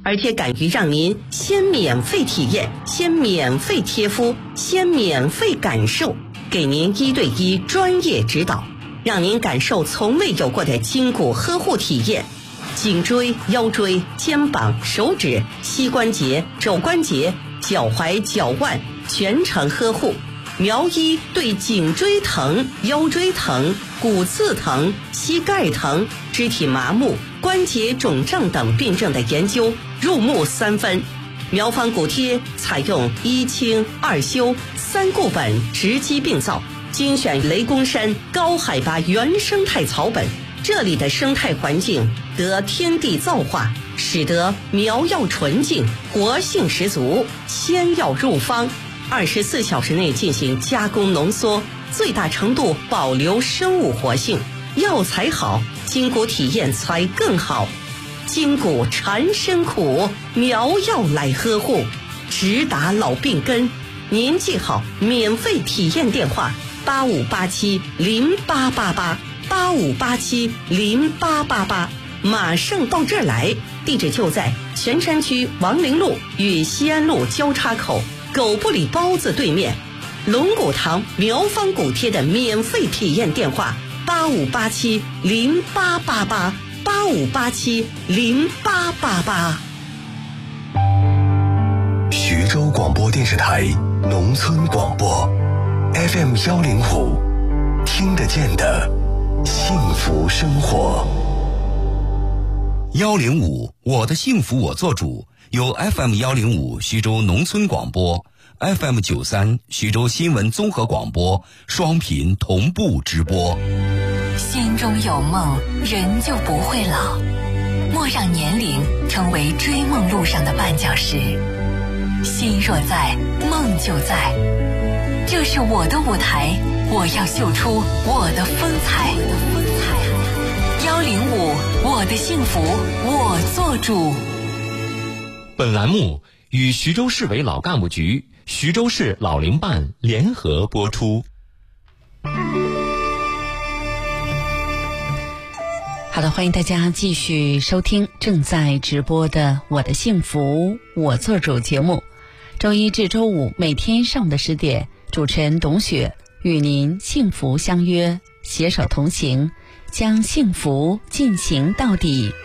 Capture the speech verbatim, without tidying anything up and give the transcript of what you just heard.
而且敢于让您先免费体验，先免费贴敷，先免费感受，给您一对一专业指导，让您感受从未有过的筋骨呵护体验。颈椎、腰椎、肩膀、手指、膝关节、肘关节、脚踝、脚腕全程呵护。苗医对颈椎疼、腰椎疼、骨刺疼、膝盖疼、肢体麻木、关节肿胀等病症的研究入木三分。苗方骨贴采用一清二修三固本直击病灶，精选雷公山高海拔原生态草本，这里的生态环境得天地造化，使得苗药纯净，活性十足。鲜药入方，二十四小时内进行加工浓缩，最大程度保留生物活性。药材好，筋骨体验才更好。筋骨缠身苦，苗药来呵护，直达老病根。您记好免费体验电话：八五八七零八八八，八五八七零八八八。马上到这儿来，地址就在泉山区王陵路与西安路交叉口狗不理包子对面。龙骨堂苗方骨贴的免费体验电话：八五八七零八八八，八五八七零八八八。 徐州广播电视台农村广播 F M 幺零五，听得见的幸福生活。 幺零五，我的幸福我做主，由 F M 幺零五徐州农村广播、F M 九三徐州新闻综合广播双频同步直播。 心中有梦，人就不会老。莫让年龄成为追梦路上的绊脚石。心若在，梦就在。这是我的舞台，我要秀出我的风采。幺零五，我的幸福我做主。 本栏目与徐州市委老干部局、徐州市老龄办联合播出。 好的，欢迎大家继续收听正在直播的《我的幸福我做主》节目。周一至周五每天上午的十点，主持人董雪与您幸福相约，携手同行，将幸福进行到底。